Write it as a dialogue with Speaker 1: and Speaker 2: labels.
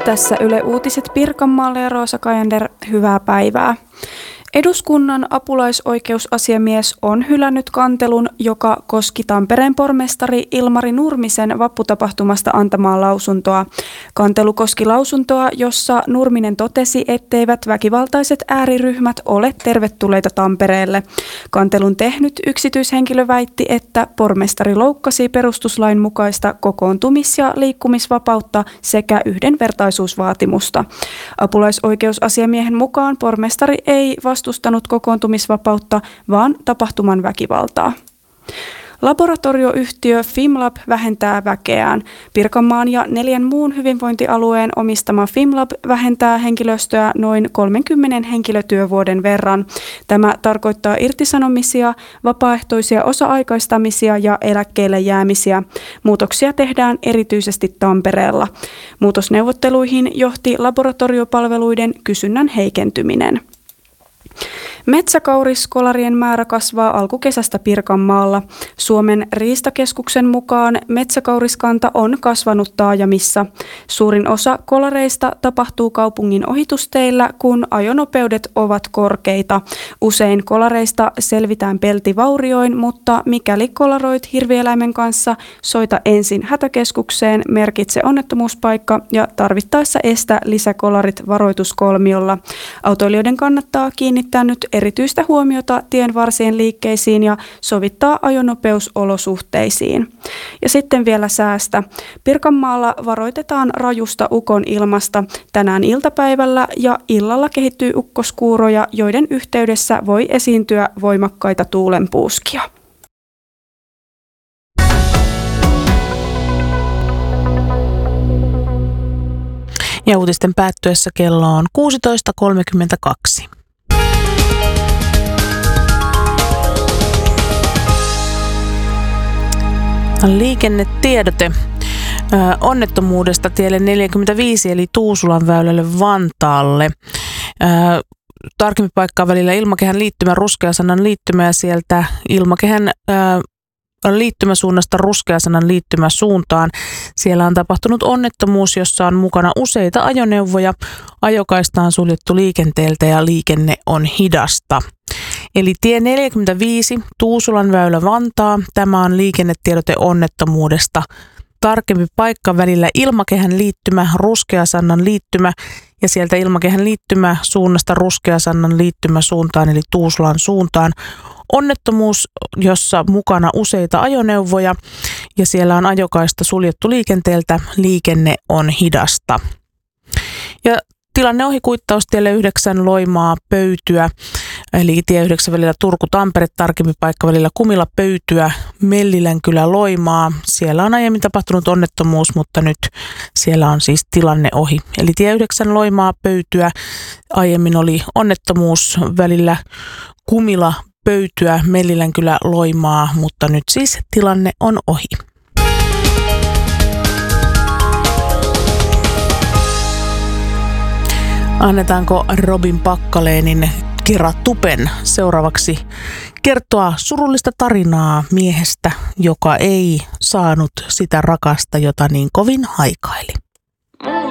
Speaker 1: Tässä Yle Uutiset Pirkanmaalle ja Roosa Kajander, hyvää päivää. Eduskunnan apulaisoikeusasiamies on hylännyt kantelun, joka koski Tampereen pormestari Ilmari Nurmisen vapputapahtumasta antamaa lausuntoa. Kantelu koski lausuntoa, jossa Nurminen totesi, etteivät väkivaltaiset ääriryhmät ole tervetulleita Tampereelle. Kantelun tehnyt yksityishenkilö väitti, että pormestari loukkasi perustuslain mukaista kokoontumis- ja liikkumisvapautta sekä yhdenvertaisuusvaatimusta. Apulaisoikeusasiamiehen mukaan pormestari ei vastustanut kokoontumisvapautta, vaan tapahtuman väkivaltaa. Laboratorioyhtiö Fimlab vähentää väkeään. Pirkanmaan ja 4 muun hyvinvointialueen omistama Fimlab vähentää henkilöstöä noin 30 henkilötyövuoden verran. Tämä tarkoittaa irtisanomisia, vapaaehtoisia osa-aikaistamisia ja eläkkeelle jäämisiä. Muutoksia tehdään erityisesti Tampereella. Muutosneuvotteluihin johti laboratoriopalveluiden kysynnän heikentyminen. Metsäkauriskolarien määrä kasvaa alkukesästä Pirkanmaalla. Suomen riistakeskuksen mukaan metsäkauriskanta on kasvanut taajamissa. Suurin osa kolareista tapahtuu kaupungin ohitusteillä, kun ajonopeudet ovat korkeita. Usein kolareista selvitään peltivaurioin, mutta mikäli kolaroit hirvieläimen kanssa, soita ensin hätäkeskukseen, merkitse onnettomuuspaikka ja tarvittaessa estä lisäkolarit varoituskolmiolla. Autoilijoiden kannattaa kiinnittää nyt erityistä huomiota tienvarsien liikkeisiin ja sovittaa ajonopeusolosuhteisiin. Ja sitten vielä säästä. Pirkanmaalla varoitetaan rajusta ukonilmasta. Tänään iltapäivällä ja illalla kehittyy ukkoskuuroja, joiden yhteydessä voi esiintyä voimakkaita tuulenpuuskia.
Speaker 2: Ja uutisten päättyessä kello on 16.32. Liikennetiedote onnettomuudesta tielle 45 eli Tuusulan väylälle Vantaalle. Tarkempi paikkaa välillä ilmakehän liittymä, Ruskeasannan liittymä ja sieltä ilmakehän liittymäsuunnasta Ruskeasannan liittymäsuuntaan. Siellä on tapahtunut onnettomuus, jossa on mukana useita ajoneuvoja. Ajokaista on suljettu liikenteeltä ja liikenne on hidasta. Eli tie 45, Tuusulan väylä Vantaa. Tämä on liikennetiedote onnettomuudesta. Tarkempi paikka välillä ilmakehän liittymä, Ruskeasannan liittymä ja sieltä ilmakehän liittymä suunnasta Ruskeasannan liittymä suuntaan eli Tuusulan suuntaan. Onnettomuus, jossa mukana useita ajoneuvoja ja siellä on ajokaista suljettu liikenteeltä, liikenne on hidasta. Ja tilanne ohikuittaustielle 9 Loimaa Pöytyä, eli tie 9 välillä Turku-Tampere, tarkempi paikka välillä Kumila Pöytyä, Mellilän-kylä Loimaa. Siellä on aiemmin tapahtunut onnettomuus, mutta nyt siellä on siis tilanne ohi. Eli tie 9 Loimaa Pöytyä, aiemmin oli onnettomuus välillä Kumila Pöytyä, Mellilän-kylä Loimaa, mutta nyt siis tilanne on ohi. Annetaanko Robin Packalénin Kera Tupen seuraavaksi kertoa surullista tarinaa miehestä, joka ei saanut sitä rakasta, jota niin kovin haikaili.